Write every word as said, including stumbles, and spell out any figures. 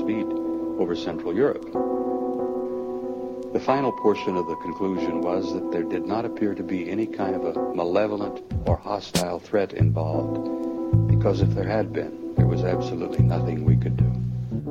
speed over Central Europe. The final portion of the conclusion was that there did not appear to be any kind of a malevolent or hostile threat involved, because if there had been, there was absolutely nothing we could do.